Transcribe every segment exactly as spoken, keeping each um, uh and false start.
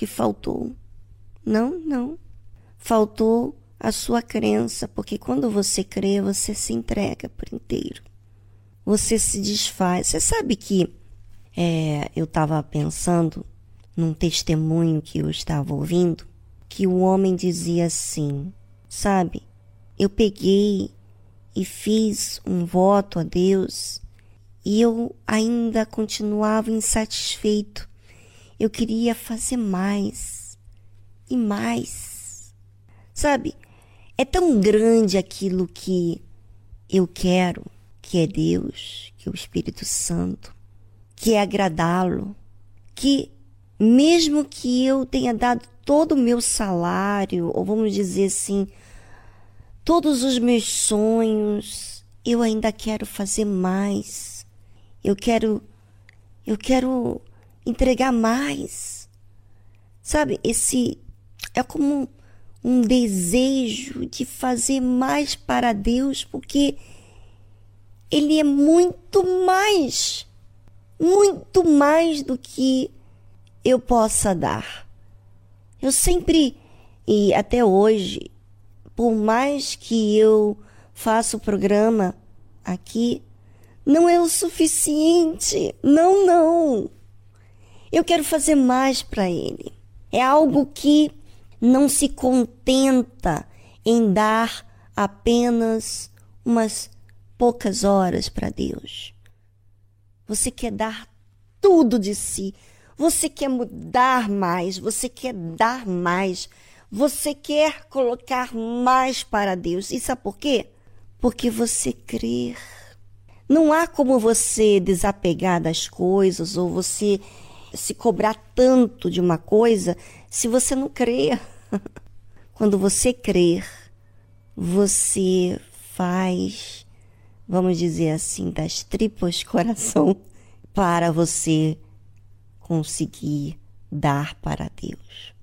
que faltou. Não, não. Faltou a sua crença, porque quando você crê, você se entrega por inteiro. Você se desfaz. Você sabe que é, eu estava pensando num testemunho que eu estava ouvindo, que o homem dizia assim, sabe, eu peguei e fiz um voto a Deus e eu ainda continuava insatisfeito. Eu queria fazer mais e mais. Sabe, é tão grande aquilo que eu quero, que é Deus, que é o Espírito Santo, que é agradá-lo, que mesmo que eu tenha dado todo o meu salário, ou vamos dizer assim, todos os meus sonhos, eu ainda quero fazer mais. Eu quero, eu quero entregar mais. Sabe, esse é como um, um desejo de fazer mais para Deus, porque Ele é muito mais, muito mais do que eu possa dar. Eu sempre, e até hoje, por mais que eu faça o programa aqui, não é o suficiente. Não, não. Eu quero fazer mais para Ele. É algo que não se contenta em dar apenas umas poucas horas para Deus. Você quer dar tudo de si. Você quer mudar mais. Você quer dar mais. Você quer colocar mais para Deus. E sabe por quê? Porque você crê. Não há como você desapegar das coisas ou você se cobrar tanto de uma coisa se você não crer. Quando você crer, você faz, vamos dizer assim, das tripas coração para você conseguir dar para Deus.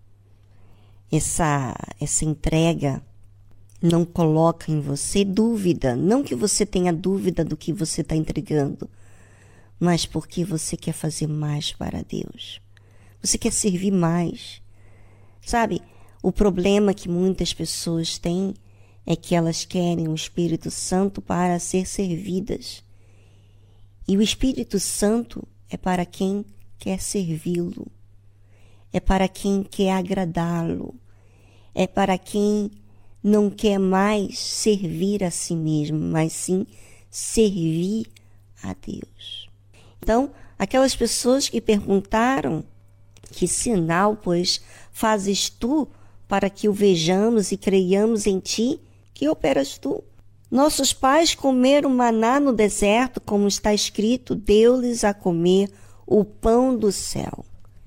Essa, essa entrega não coloca em você dúvida, não que você tenha dúvida do que você está entregando, mas porque você quer fazer mais para Deus. Você quer servir mais. Sabe, o problema que muitas pessoas têm é que elas querem o Espírito Santo para ser servidas. E o Espírito Santo é para quem quer servi-lo. É para quem quer agradá-lo. É para quem não quer mais servir a si mesmo, mas sim servir a Deus. Então, aquelas pessoas que perguntaram que sinal, pois, fazes tu para que o vejamos e creiamos em ti, que operas tu? Nossos pais comeram maná no deserto, como está escrito, deu-lhes a comer o pão do céu.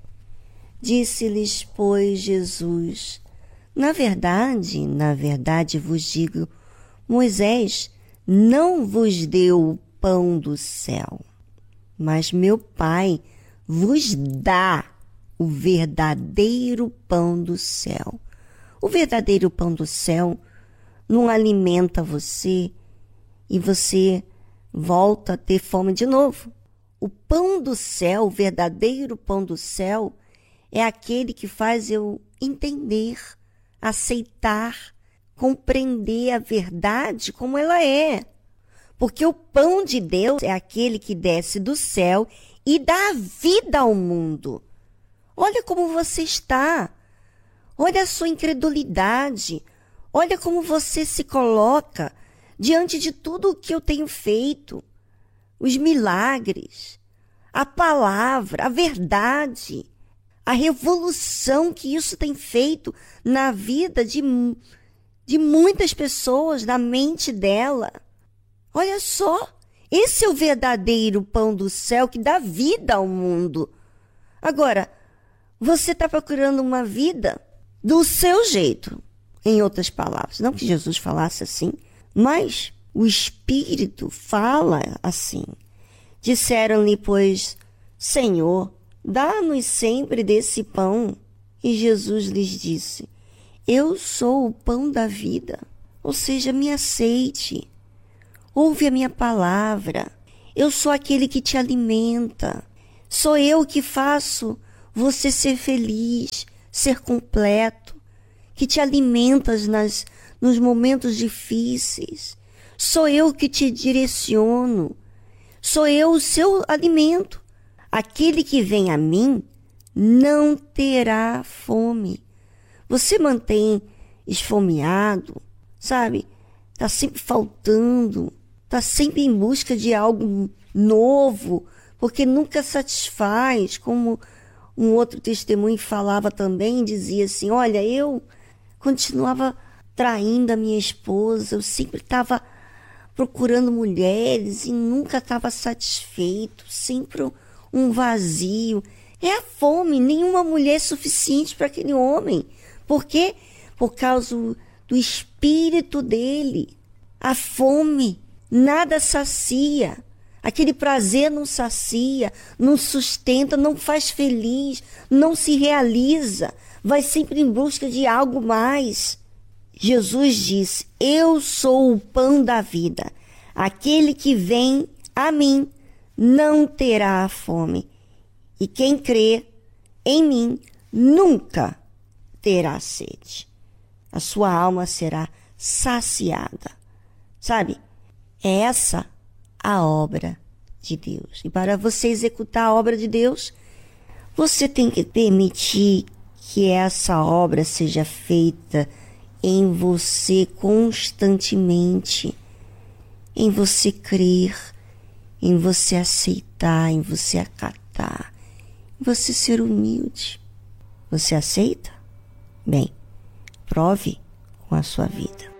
Disse-lhes, pois, Jesus, na verdade, na verdade vos digo, Moisés não vos deu o pão do céu, mas meu Pai vos dá o verdadeiro pão do céu. O verdadeiro pão do céu não alimenta você e você volta a ter fome de novo. O pão do céu, o verdadeiro pão do céu, é aquele que faz eu entender, aceitar, compreender a verdade como ela é. Porque o pão de Deus é aquele que desce do céu e dá vida ao mundo. Olha como você está. Olha a sua incredulidade. Olha como você se coloca diante de tudo o que eu tenho feito. Os milagres, a palavra, a verdade, a revolução que isso tem feito na vida de, de muitas pessoas, na mente dela. Olha só, esse é o verdadeiro pão do céu que dá vida ao mundo. Agora, você está procurando uma vida do seu jeito, em outras palavras. Não que Jesus falasse assim, mas o Espírito fala assim. Disseram-lhe, pois, Senhor, dá-nos sempre desse pão. E Jesus lhes disse, eu sou o pão da vida, ou seja, me aceite. Ouve a minha palavra. Eu sou aquele que te alimenta. Sou eu que faço você ser feliz, ser completo, que te alimentas nas, nos momentos difíceis. Sou eu que te direciono. Sou eu o seu alimento. Aquele que vem a mim não terá fome. Você mantém esfomeado, sabe? Está sempre faltando, está sempre em busca de algo novo, porque nunca satisfaz, como um outro testemunho falava também, dizia assim, olha, eu continuava traindo a minha esposa, eu sempre estava procurando mulheres e nunca estava satisfeito, sempre um vazio. É a fome, nenhuma mulher é suficiente para aquele homem. Por quê? Por causa do espírito dele. A fome nada sacia. Aquele prazer não sacia, não sustenta, não faz feliz, não se realiza. Vai sempre em busca de algo mais. Jesus disse, eu sou o pão da vida. Aquele que vem a mim não terá fome. E quem crê em mim nunca terá sede. A sua alma será saciada. Sabe? É essa a obra de Deus. E para você executar a obra de Deus, você tem que permitir que essa obra seja feita em você constantemente, em você crer, em você aceitar, em você acatar, em você ser humilde. Você aceita? Bem, prove com a sua vida.